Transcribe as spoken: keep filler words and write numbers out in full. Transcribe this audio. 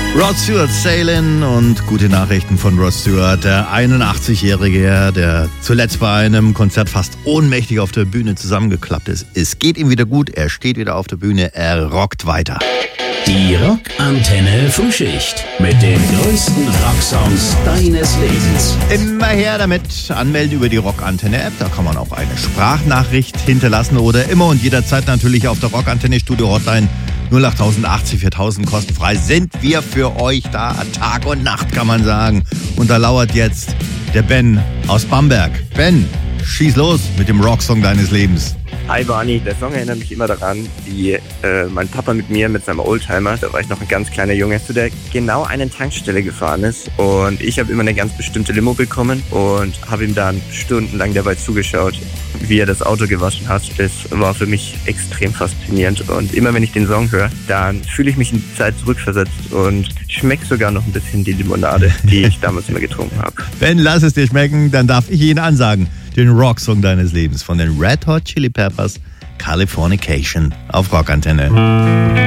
Rod Stewart, Sailin' und gute Nachrichten von Rod Stewart, der einundachtzig-Jährige, der zuletzt bei einem Konzert fast ohnmächtig auf der Bühne zusammengeklappt ist. Es geht ihm wieder gut, er steht wieder auf der Bühne, er rockt weiter. Die Rockantenne Frühschicht mit den größten Rocksongs deines Lebens. Immer her damit, anmelden über die Rockantenne-App, da kann man auch eine Sprachnachricht hinterlassen oder immer und jederzeit natürlich auf der Rockantenne-Studio-Hotline null acht achtzig viertausend kostenfrei sind wir für euch da, Tag und Nacht kann man sagen. Und da lauert jetzt der Ben aus Bamberg. Ben, schieß los mit dem Rocksong deines Lebens. Hi Barney, der Song erinnert mich immer daran, wie äh, mein Papa mit mir mit seinem Oldtimer, da war ich noch ein ganz kleiner Junge, zu der genau einen Tankstelle gefahren ist und ich habe immer eine ganz bestimmte Limo bekommen und habe ihm dann stundenlang dabei zugeschaut, wie er das Auto gewaschen hat. Das war für mich extrem faszinierend und immer wenn ich den Song höre, dann fühle ich mich in die Zeit zurückversetzt und schmecke sogar noch ein bisschen die Limonade, die ich damals immer getrunken habe. Ben, lass es dir schmecken, dann darf ich ihn ansagen. Den Rocksong deines Lebens von den Red Hot Chili Peppers, Californication auf Rockantenne.